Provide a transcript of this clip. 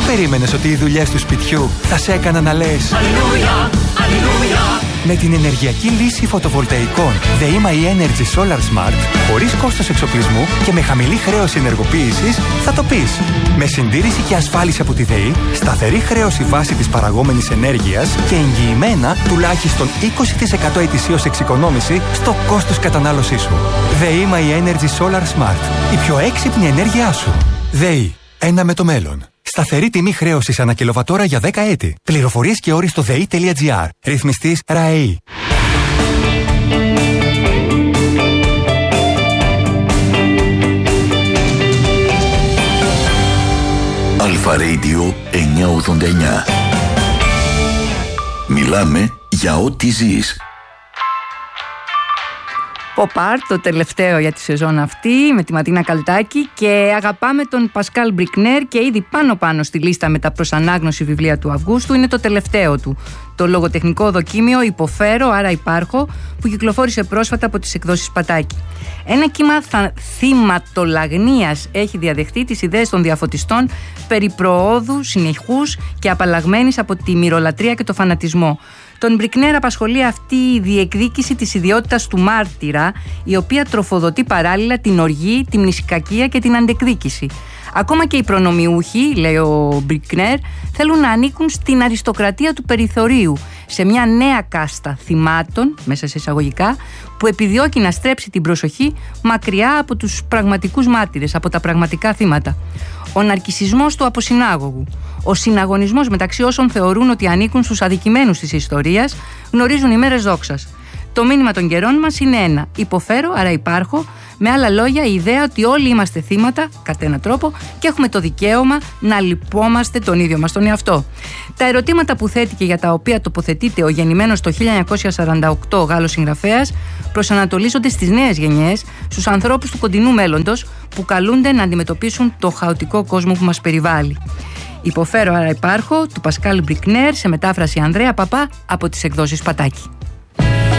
περίμενες ότι οι δουλειές του σπιτιού θα σε έκαναν να λες Αλληλούια, Αλληλούια? Με την ενεργειακή λύση φωτοβολταϊκών The Energy Solar Smart, χωρίς κόστος εξοπλισμού και με χαμηλή χρέωση ενεργοποίησης, θα το πεις. Με συντήρηση και ασφάλιση από τη ΔΕΗ, σταθερή χρέωση βάση της παραγόμενης ενέργειας και εγγυημένα τουλάχιστον 20% ετησίως εξοικονόμηση στο κόστος κατανάλωσής σου. The Energy Solar Smart. Η πιο έξυπνη ενέργειά σου. ΔΕΗ. Ένα με το μέλλον. Σταθερή τιμή χρέωσης ανά κιλοβατόρα για 10 έτη. Πληροφορίες και όροι στο dei.gr. Ρυθμιστής ΡΑΕΗ. Αλφα Radio 989. Μιλάμε για ό,τι ζεις. Pop Art, το τελευταίο για τη σεζόν αυτή, με τη Ματίνα Καλτάκη, και αγαπάμε τον Πασκάλ Μπρικνέρ και ήδη πάνω στη λίστα με τα προσανάγνωση βιβλία του Αυγούστου είναι το τελευταίο του, το λογοτεχνικό δοκίμιο «Υποφέρω, άρα υπάρχω», που κυκλοφόρησε πρόσφατα από τις εκδόσεις Πατάκη. Ένα κύμα θυματολαγνίας έχει διαδεχτεί τις ιδέες των διαφωτιστών περί προόδου, συνεχούς και απαλλαγμένης από τη μυρολατρεία και το φανατισμό. Τον Μπρικνέρ απασχολεί αυτή η διεκδίκηση της ιδιότητας του μάρτυρα, η οποία τροφοδοτεί παράλληλα την οργή, τη μνησικακία και την αντεκδίκηση. Ακόμα και οι προνομιούχοι, λέει ο Μπρικνέρ, θέλουν να ανήκουν στην αριστοκρατία του περιθωρίου, σε μια νέα κάστα θυμάτων, μέσα σε εισαγωγικά, που επιδιώκει να στρέψει την προσοχή μακριά από τους πραγματικούς μάρτυρες, από τα πραγματικά θύματα. Ο ναρκισσισμός του αποσυνάγωγου, ο συναγωνισμός μεταξύ όσων θεωρούν ότι ανήκουν στους αδικημένους της ιστορίας, γνωρίζουν ημέρες δόξας. Το μήνυμα των καιρών μας είναι ένα: υποφέρω, άρα υπάρχω. Με άλλα λόγια, η ιδέα ότι όλοι είμαστε θύματα, κατά έναν τρόπο, και έχουμε το δικαίωμα να λυπόμαστε τον ίδιο μας τον εαυτό. Τα ερωτήματα που θέτει και για τα οποία τοποθετείται ο γεννημένος το 1948 Γάλλος συγγραφέας προσανατολίζονται στις νέες γενιές, στους ανθρώπους του κοντινού μέλλοντος που καλούνται να αντιμετωπίσουν το χαοτικό κόσμο που μας περιβάλλει. «Υποφέρω, άρα υπάρχω» του Πασκάλ Μπρικνέρ, σε μετάφραση Ανδρέα Παπά από τις εκδόσεις Πατάκη.